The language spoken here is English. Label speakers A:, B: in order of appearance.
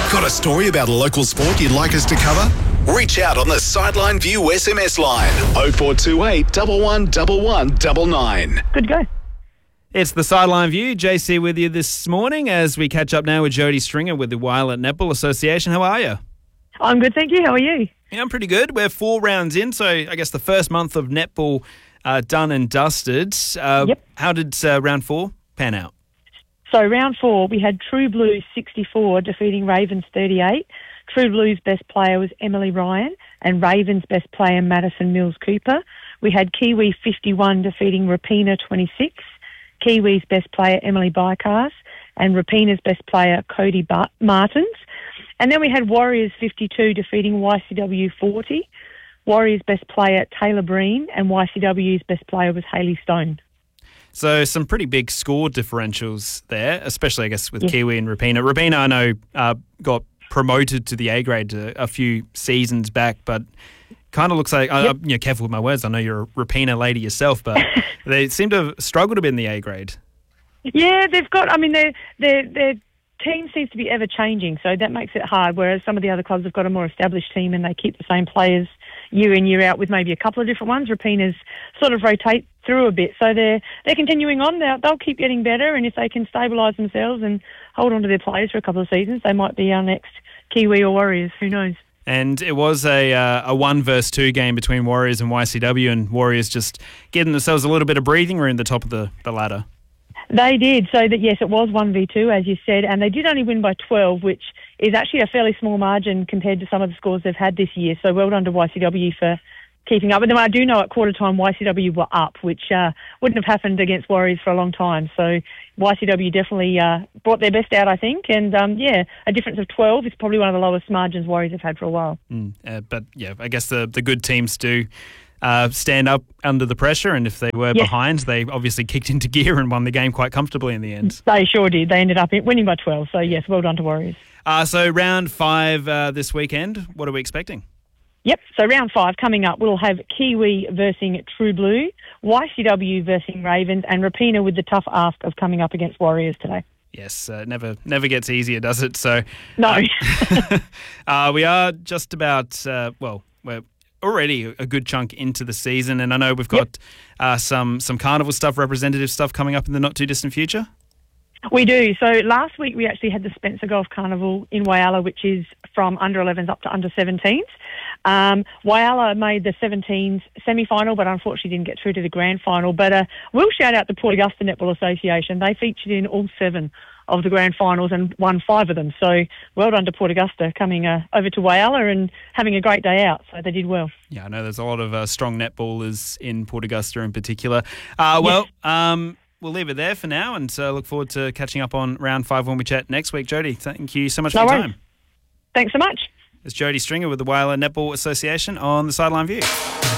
A: Got a story about a local sport you'd like us to cover? Reach out on the Sideline View SMS line 0428 111199.
B: Good go.
C: It's the Sideline View. JC with you this morning as we catch up now with Jody Stringer with the Whyalla Netball Association. How are you?
B: I'm good, thank you. How are you?
C: Yeah, I'm pretty good. We're 4 rounds in, so I guess the first month of netball done and dusted.
B: Yep.
C: How did round 4 pan out?
B: So round 4, we had True Blues 64 defeating Ravens 38. True Blues' best player was Emily Ryan and Ravens' best player Madison Mills Cooper. We had Kiwi 51 defeating Rapina 26. Kiwi's best player Emily Bycars and Rapina's best player Cody Martins. And then we had Warriors 52 defeating YCW 40. Warriors' best player Taylor Breen and YCW's best player was Hayley Stone.
C: So some pretty big score differentials there, especially I guess with Kiwi and Rapina. Rapina, I know, got promoted to the A grade a few seasons back, but kind of looks like, I'm careful with my words, I know you're a Rapina lady yourself, but they seem to have struggled a bit in the A grade.
B: Yeah, they've got, I mean, their team seems to be ever changing, so that makes it hard, whereas some of the other clubs have got a more established team and they keep the same players year in, year out with maybe a couple of different ones. Rapina's sort of rotate through a bit, so they're continuing on. They'll keep getting better, and if they can stabilise themselves and hold on to their players for a couple of seasons, they might be our next Kiwi or Warriors, who knows.
C: And it was a 1 versus 2 game between Warriors and YCW, and Warriors just getting themselves a little bit of breathing room at the top of the ladder.
B: They did. So that, yes, it was 1v2, as you said, and they did only win by 12, which is actually a fairly small margin compared to some of the scores they've had this year. So well done to YCW for keeping up. But then I do know at quarter time YCW were up, which wouldn't have happened against Warriors for a long time. So YCW definitely brought their best out, I think. And, a difference of 12 is probably one of the lowest margins Warriors have had for a while.
C: But, I guess the good teams do stand up under the pressure, and if they were behind, they obviously kicked into gear and won the game quite comfortably in the end.
B: They sure did. They ended up winning by 12. So, yes, well done to Warriors.
C: So round 5 this weekend, what are we expecting?
B: Yep, so round 5 coming up, we'll have Kiwi versus True Blue, YCW versus Ravens, and Rapina with the tough ask of coming up against Warriors today.
C: Yes, never gets easier, does it? So
B: no.
C: We are just about, we're already a good chunk into the season, and I know we've got some carnival stuff, representative stuff coming up in the not-too-distant future.
B: We do. So last week we actually had the Spencer Golf Carnival in Whyalla, which is from under 11s up to under 17s. Whyalla made the 17s semi-final, but unfortunately didn't get through to the grand final. But we'll shout out the Port Augusta Netball Association. They featured in all 7 of the grand finals and won 5 of them. So well done to Port Augusta coming over to Whyalla and having a great day out. So they did well. Yeah,
C: I know there's a lot of strong netballers in Port Augusta in particular. We'll leave it there for now and look forward to catching up on round 5 when we chat next week. Jody, thank you so much for your time.
B: Thanks so much.
C: It's Jody Stringer with the Whyalla Netball Association on the Sideline View.